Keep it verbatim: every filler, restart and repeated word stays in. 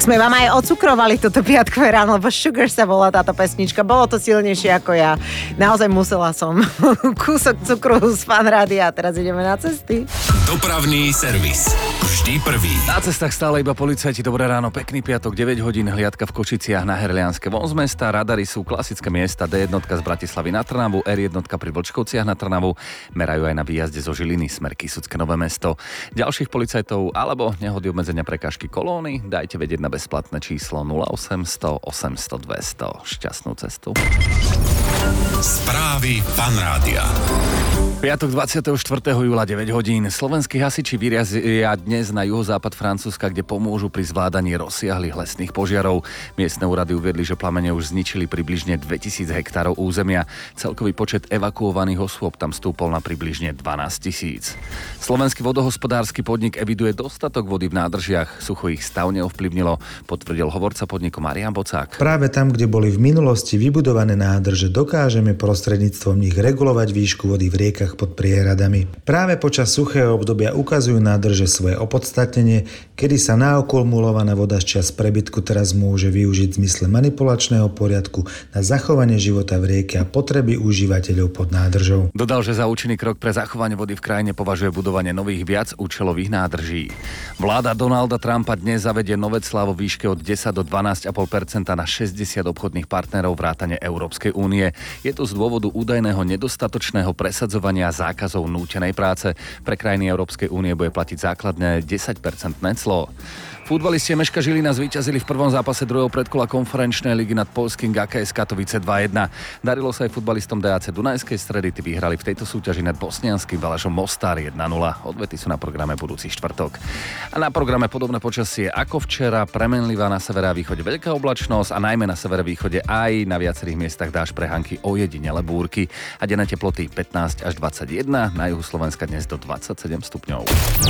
sme vám aj ocukrovali toto piatkové ráno, lebo Sugar sa volá táto pesnička. Bolo to silnejšie ako ja. Naozaj musela som kúsok cukru z Fan Rádia a teraz ideme na cesty. Dopravný servis. Vždy prvý. Na cestách stále iba policajti. Dobré ráno, pekný piatok, deväť hodín, hliadka v Košiciach na Herlianske von z mesta. Radary sú klasické miesta, dé jedna z Bratislavy na Trnavu, er jedna pri Vlčkovciach na Trnavu. Merajú aj na výjazde zo Žiliny, smer Kysucké Nové Mesto. Ďalších policajtov alebo nehody obmedzenia prekážky kolóny dajte vedieť na bezplatné číslo nula osemsto osemsto dvesto. Šťastnú cestu. Správy Fan Rádia. Piatok dvadsiateho štvrtého júla deväť hodín. Slovenskí hasiči vyrazia dnes na juhozápad Francúzska, kde pomôžu pri zvládaní rozsiahlych lesných požiarov. Miestne úrady uviedli, že plamene už zničili približne dvetisíc hektárov územia. Celkový počet evakuovaných osôb tam stúpol na približne dvanásť tisíc. Slovenský vodohospodársky podnik eviduje dostatok vody v nádržiach. Sucho ich stav neovplyvnilo, potvrdil hovorca podniku Marián Bocák. Práve tam, kde boli v minulosti vybudované nádrže, dokážeme prostredníctvom nich regulovať výšku vody v riekach pod priehradami. Práve počas suchého obdobia ukazujú nádrže svoje opodstatnenie, kedy sa naokumulovaná voda z čias prebytku teraz môže využiť v zmysle manipulačného poriadku na zachovanie života v rieke a potreby užívateľov pod nádržou. Dodal, že za účinný krok pre zachovanie vody v krajine považuje budovanie nových viacúčelových nádrží. Vláda Donalda Trumpa dnes zavedie nové clá vo výške od desať do dvanásť celá päť percenta na šesťdesiat obchodných partnerov vrátane Európskej únie. Je to z dôvodu údajného nedostatočného presadzovania zákazov nútenej práce. Pre krajiny Európskej únie bude platiť základné desať percentné clo. Futbalisti Meška Žilina zvíťazili v prvom zápase druhého predkola konferenčnej ligy nad poľským gé ká es Katovice dva jedna. Darilo sa aj futbalistom dé á cé Dunajskej Stredy, tí vyhrali v tejto súťaži nad bosnianským Valašom Mostar jedna nula. Odvety sú na programe budúci štvrtok. A na programe podobné počasie ako včera, premenlivá na severe a východe veľká oblačnosť a najmä na severe východe aj na viacerých miestach dáž prehánky ojedinele búrky a denné teploty pätnásť až dvadsaťjeden, na juhu Slovenska dnes do dvadsaťsedem stupňov.